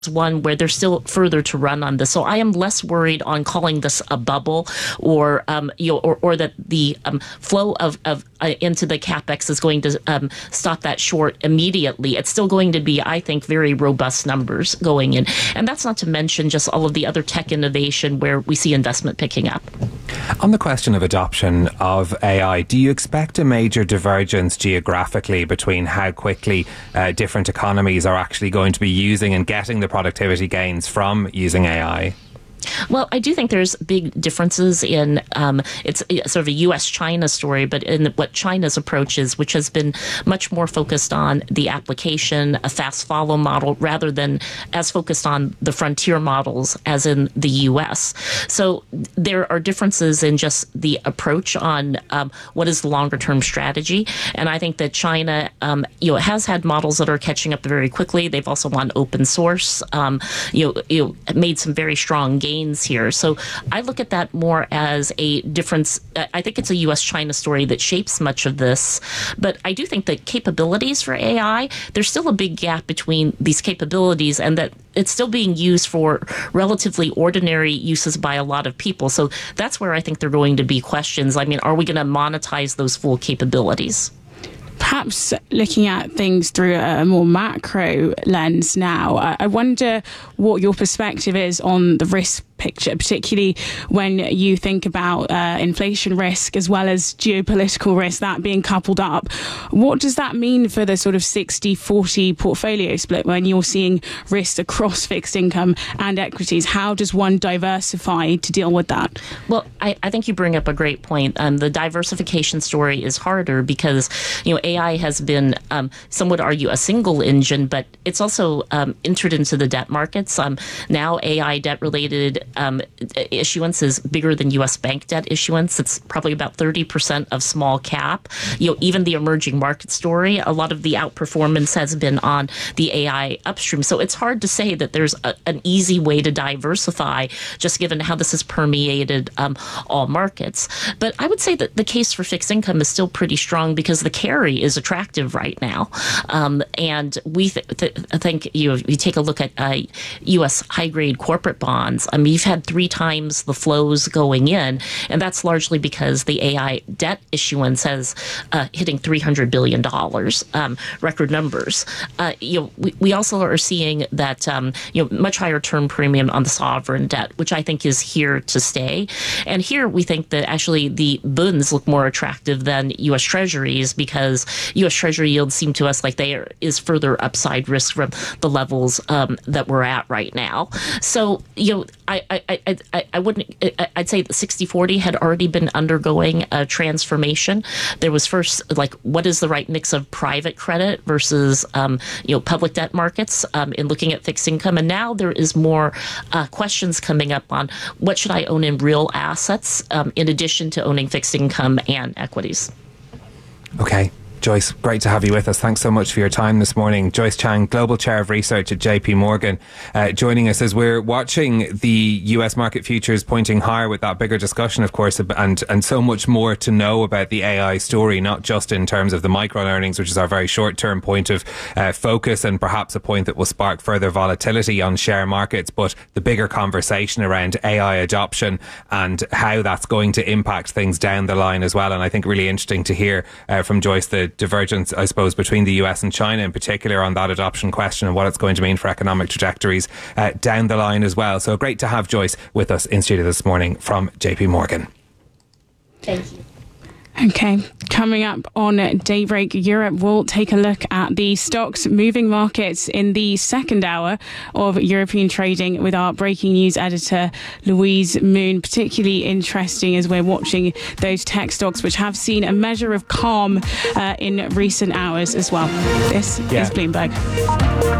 one where there's still further to run on this. So I am less worried on calling this a bubble, or or that the flow of into the capex is going to stop that short immediately. It's still going to be, I think, very robust numbers going in, and that's not to mention just all of the other tech innovation where we see investment picking up. On the question of adoption of AI, do you expect a major divergence geographically between how quickly different economies are actually going to be using and getting the productivity gains from using AI? Well, I do think there's big differences in it's sort of a U.S.-China story, but in what China's approach is, which has been much more focused on the application, a fast follow model, rather than as focused on the frontier models as in the U.S. So there are differences in just the approach on what is the longer-term strategy, and I think that China, has had models that are catching up very quickly. They've also won open source, made some very strong gains here. So I look at that more as a difference. I think it's a U.S.-China story that shapes much of this. But I do think that capabilities for AI, there's still a big gap between these capabilities and that it's still being used for relatively ordinary uses by a lot of people. So that's where I think there are going to be questions. I mean, are we going to monetize those full capabilities? Perhaps looking at things through a more macro lens now, I wonder what your perspective is on the risk picture, particularly when you think about inflation risk as well as geopolitical risk, that being coupled up. What does that mean for the sort of 60-40 portfolio split when you're seeing risks across fixed income and equities? How does one diversify to deal with that? Well, I think you bring up a great point. The diversification story is harder because, AI has been, some would argue, a single engine, but it's also entered into the debt markets. Now AI debt-related issuance is bigger than U.S. bank debt issuance. It's probably about 30% of small cap. Even the emerging market story, a lot of the outperformance has been on the AI upstream. So it's hard to say that there's an easy way to diversify, just given how this has permeated all markets. But I would say that the case for fixed income is still pretty strong because the carry is attractive right now. And we think you take a look at U.S. high-grade corporate bonds. You've had 3 times the flows going in, and that's largely because the AI debt issuance has hitting $300 billion, record numbers. We also are seeing that much higher term premium on the sovereign debt, which I think is here to stay. And here we think that actually the bunds look more attractive than U.S. Treasuries because U.S. Treasury yields seem to us like there is further upside risk from the levels that we're at right now. So I wouldn't. I'd say the 60-40 had already been undergoing a transformation. There was first what is the right mix of private credit versus public debt markets in looking at fixed income, and now there is more questions coming up on what should I own in real assets in addition to owning fixed income and equities. Okay. Joyce, great to have you with us. Thanks so much for your time this morning. Joyce Chang, Global Chair of Research at JP Morgan, joining us as we're watching the US market futures pointing higher with that bigger discussion, of course, and so much more to know about the AI story, not just in terms of the micro earnings, which is our very short-term point of focus and perhaps a point that will spark further volatility on share markets, but the bigger conversation around AI adoption and how that's going to impact things down the line as well. And I think really interesting to hear from Joyce the divergence, I suppose, between the US and China in particular on that adoption question and what it's going to mean for economic trajectories down the line as well. So great to have Joyce with us in studio this morning from JP Morgan. Thank you. Okay, coming up on Daybreak Europe, we'll take a look at the stocks moving markets in the second hour of European trading with our breaking news editor, Louise Moon. Particularly interesting as we're watching those tech stocks, which have seen a measure of calm in recent hours as well. This is Bloomberg.